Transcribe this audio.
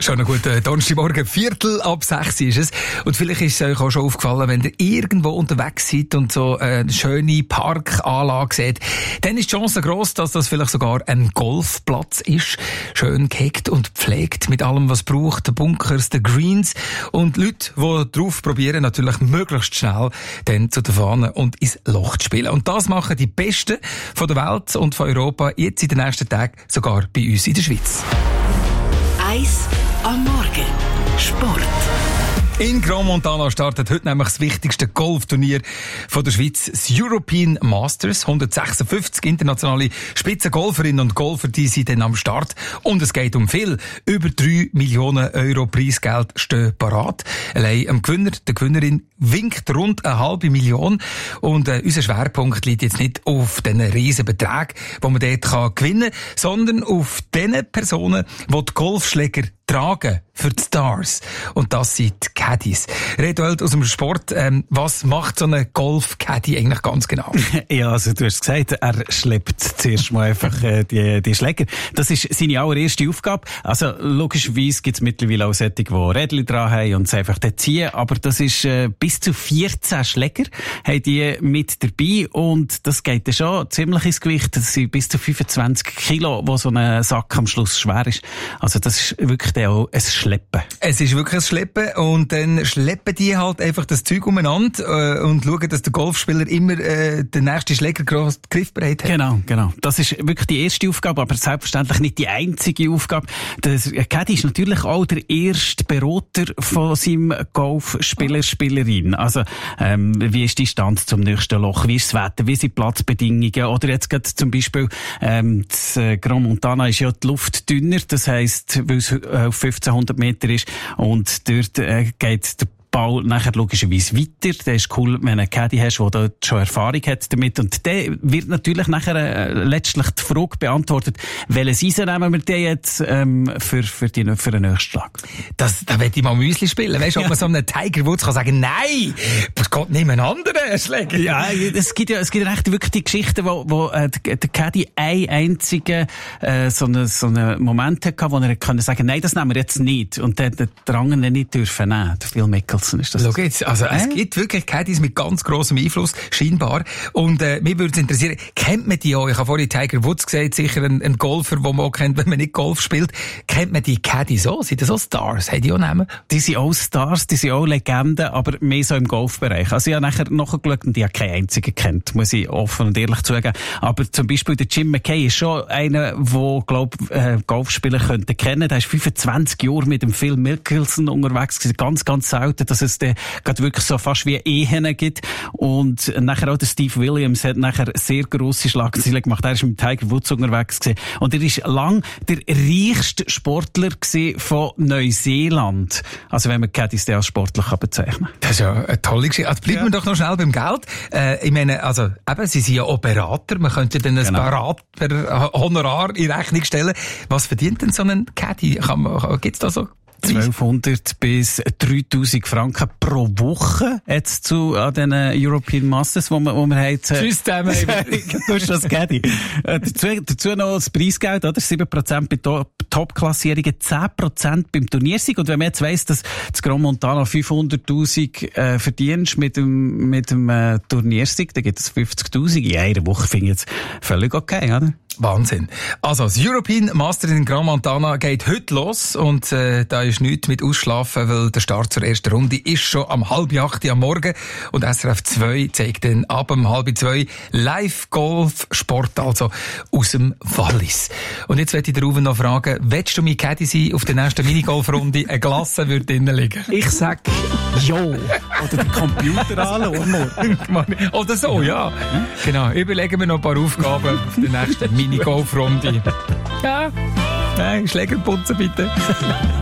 Schon einen guten Donnerstagmorgen, 5:45 ist es. Und vielleicht ist es euch auch schon aufgefallen, wenn ihr irgendwo unterwegs seid und so eine schöne Parkanlage seht, dann ist die Chance gross, dass das vielleicht sogar ein Golfplatz ist. Schön gehegt und pflegt mit allem, was braucht, den Bunkers, den Greens. Und Leute, die drauf probieren, natürlich möglichst schnell dann zu der Fahne und ins Loch zu spielen. Und das machen die Besten von der Welt und von Europa jetzt in den nächsten Tagen sogar bei uns in der Schweiz. Eis am Morgen. Sport. In Grand Montana startet heute nämlich das wichtigste Golfturnier von der Schweiz, das European Masters. 156 internationale Spitzengolferinnen und Golfer, die sind dann am Start. Und es geht um viel. Über 3 Millionen Euro Preisgeld stehen parat. Allein am Gewinner, der Gewinnerin, winkt rund 500.000. Und unser Schwerpunkt liegt jetzt nicht auf diesen riesen Beträgen, die man dort gewinnen kann, sondern auf den Personen, die die Golfschläger tragen für die Stars. Und das sind die Caddies. Reduald aus dem Sport, was macht so ein Golf-Caddy eigentlich ganz genau? Ja, also du hast gesagt, er schleppt zuerst mal einfach die Schläger. Das ist seine allererste Aufgabe. Also logischerweise gibt es mittlerweile auch solche, die Rädchen dran haben und es einfach dort ziehen. Aber das ist bis zu 14 Schläger haben die mit dabei. Und das geht dann schon ziemlich ins Gewicht. Das sind bis zu 25 Kilo, wo so ein Sack am Schluss schwer ist. Also das ist wirklich auch ein Schleppen. Es ist wirklich ein Schleppen und dann schleppen die halt einfach das Zeug umeinander und schauen, dass der Golfspieler immer den nächsten Schläger griffbereit hat. Genau. Das ist wirklich die erste Aufgabe, aber selbstverständlich nicht die einzige Aufgabe. Der Caddy ist natürlich auch der erste Berater von seinem Golfspieler, Spielerin. Also wie ist die Stand zum nächsten Loch, wie ist das Wetter, wie sind die Platzbedingungen oder jetzt gerade zum Beispiel das Grand Montana ist ja die Luft dünner, das heisst, weil es auf 1500 Meter ist und dort geht der Ball nachher logischerweise weiter. Das ist cool, wenn du einen Caddy hast, der dort schon Erfahrung hat damit. Und der wird natürlich nachher letztlich die Frage beantwortet, welches Eisen nehmen wir denn jetzt für den nächsten Schlag? Da will ich mal Müsli spielen. Weißt du, ob man so einen Tiger Woods kann sagen, nein, es geht nicht mehr einen anderen Schläger. Ja, es gibt ja echt wirklich die Geschichten, wo der Caddy einen einzigen so einen Moment hatte, wo er sagen konnte, nein, das nehmen wir jetzt nicht. Und der Drang nicht dürfen nehmen. Der Phil Mickelson. Ist das. Schau jetzt, also es gibt wirklich Caddies mit ganz grossem Einfluss, scheinbar. Und mich würde es interessieren, kennt man die auch? Ich habe vorhin Tiger Woods gesagt, sicher ein Golfer, den man auch kennt, wenn man nicht Golf spielt. Kennt man die Caddies auch? Sind das auch Stars? Haben die auch Namen? Die sind auch Stars, die sind auch Legenden, aber mehr so im Golfbereich. Also ich habe nachher nachgeschaut und ich habe keinen einzigen kennt, muss ich offen und ehrlich zugeben. Aber zum Beispiel der Jim McKay ist schon einer, der Golfspieler könnte kennen. Der ist 25 Jahre mit dem Phil Mickelson unterwegs gewesen. Ganz, ganz selten, dass es gerade wirklich so fast wie Ehen gibt. Und nachher auch der Steve Williams hat nachher sehr grosse Schlagzeilen gemacht. Er ist mit Tiger Woods unterwegs gewesen. Und er ist lang der reichste Sportler gewesen von Neuseeland. Also wenn man Caddies als sportlich bezeichnen kann. Das ist ja eine tolle Geschichte. Also bleiben wir doch noch schnell beim Geld. Ich meine, also eben, Sie sind ja auch Berater. Man könnte dann ein Berater-Honorar in Rechnung stellen. Was verdient denn so ein Caddy? Gibt's da so 1200 bis 3000 Franken pro Woche jetzt an den European Masters, wo wir haben. Tschüss zusammen. Du hast das Caddy. Dazu noch das Preisgeld, oder? 7% bei Top-Klassierungen, 10% beim Turniersieg. Und wenn man jetzt weiss, dass das Grand Montana 500.000 verdienst mit dem Turniersieg, dann gibt es 50.000 in einer Woche. Finde ich jetzt völlig okay, oder? Wahnsinn. Also, das European Masters in Grand Montana geht heute los und da ist nichts mit Ausschlafen, weil der Start zur ersten Runde ist schon am 7:30 am Morgen und SRF 2 zeigt dann ab 1:30 Live-Golf-Sport, also aus dem Wallis. Und jetzt möchte ich den Ruven noch fragen, willst du mein Caddy sein auf der nächsten Minigolf-Runde? Eine Glasse würde drinnen liegen. Ich sag ja. Oder den Computer anschauen. Oder so, ja. Genau. Überlegen wir noch ein paar Aufgaben auf der nächsten Minigolf-Runde. Ja. Nein, Schläger putzen bitte.